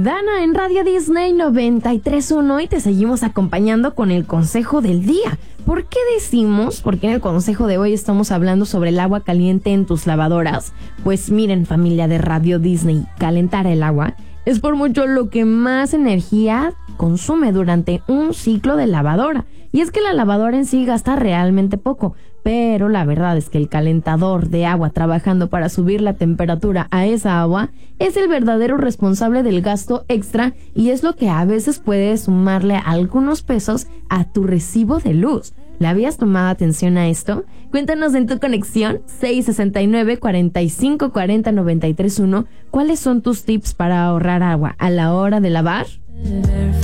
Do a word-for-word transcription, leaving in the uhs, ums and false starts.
Dana en Radio Disney noventa y tres punto uno y te seguimos acompañando con el consejo del día. ¿Por qué decimos? Porque en el consejo de hoy estamos hablando sobre el agua caliente en tus lavadoras. Pues miren, familia de Radio Disney, calentar el agua es por mucho lo que más energía consume durante un ciclo de lavadora. Y es que la lavadora en sí gasta realmente poco, pero la verdad es que el calentador de agua trabajando para subir la temperatura a esa agua es el verdadero responsable del gasto extra y es lo que a veces puede sumarle algunos pesos a tu recibo de luz. ¿Le habías tomado atención a esto? Cuéntanos en tu conexión seis sesenta y nueve, cuarenta y cinco, cuarenta, noventa y tres uno cuáles son tus tips para ahorrar agua a la hora de lavar.